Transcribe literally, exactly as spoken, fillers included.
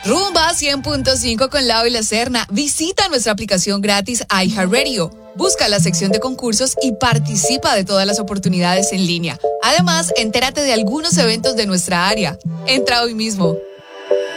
Rumba cien punto cinco con Lau y la Serna. Visita nuestra aplicación gratis iHeartRadio. Busca la sección de concursos y participa de todas las oportunidades en línea. Además, entérate de algunos eventos de nuestra área. Entra hoy mismo.